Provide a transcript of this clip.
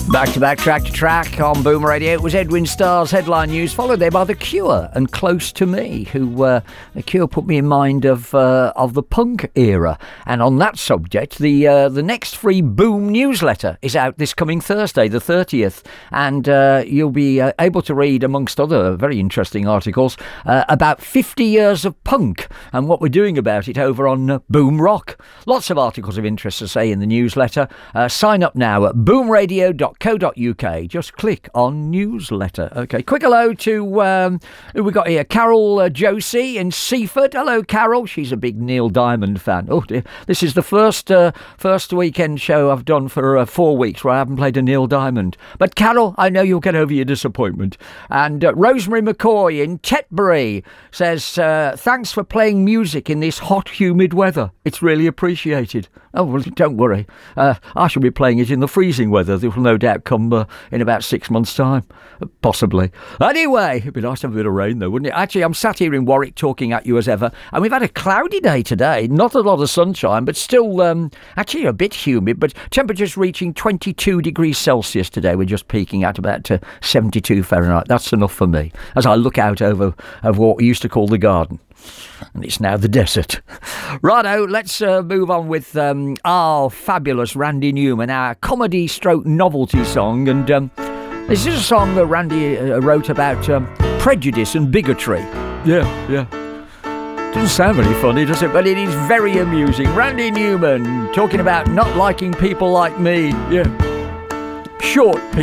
Back to back, track to track on Boom Radio. It was Edwin Starr's headline news, followed there by The Cure and Close to Me, who The Cure put me in mind of the punk era. And on that subject, the next free Boom newsletter is out this coming Thursday, the 30th, and you'll be able to read, amongst other very interesting articles, about 50 years of punk and what we're doing about it over on Boom Rock. Lots of articles of interest to say in the newsletter. Sign up now at boomradio.co.uk. Just click on newsletter. Okay, quick hello to who we got here, Carol Josie in Seaford. Hello, Carol. She's a big Neil Diamond fan. Oh dear, this is the first weekend show I've done for 4 weeks where I haven't played a Neil Diamond. But Carol, I know you'll get over your disappointment. And Rosemary McCoy in Tetbury says, thanks for playing music in this hot, humid weather. It's really appreciated. Oh, well, don't worry. I shall be playing it in the freezing weather. That will no doubt come in about 6 months' time. Possibly. Anyway, it'd be nice to have a bit of rain, though, wouldn't it? Actually, I'm sat here in Warwick talking at you as ever, and we've had a cloudy day today. Not a lot of sunshine, but still actually a bit humid, but temperatures reaching 22 degrees Celsius today. We're just peaking at about 72 Fahrenheit. That's enough for me, as I look out over what we used to call the garden. And it's now the desert. Righto, let's move on with our fabulous Randy Newman, our comedy stroke novelty song. And this is a song that Randy wrote about prejudice and bigotry. Yeah. Doesn't sound very funny, does it? But it is very amusing. Randy Newman talking about not liking people like me. Yeah. Short people.